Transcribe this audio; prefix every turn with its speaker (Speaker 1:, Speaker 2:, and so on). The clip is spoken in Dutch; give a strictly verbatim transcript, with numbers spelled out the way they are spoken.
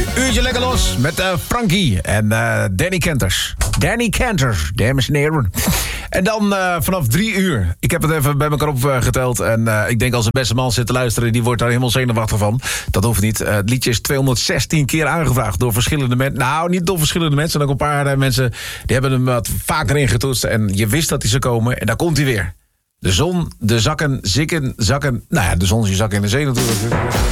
Speaker 1: Uurtje lekker los met uh, Frankie en uh, Danny Kenters. Danny Kenters, dames en heren. En dan uh, vanaf drie uur. Ik heb het even bij elkaar opgeteld. Uh, en uh, ik denk als een beste man zit te luisteren, die wordt daar helemaal zenuwachtig van. Dat hoeft niet. Uh, het liedje is tweehonderdzestien keer aangevraagd door verschillende mensen. Nou, niet door verschillende mensen. En ook een paar uh, mensen die hebben hem wat vaker ingetoetst. En je wist dat hij zou komen. En daar komt hij weer. De zon, de zakken, zikken, zakken. Nou ja, de zon is je zakken in de zee natuurlijk.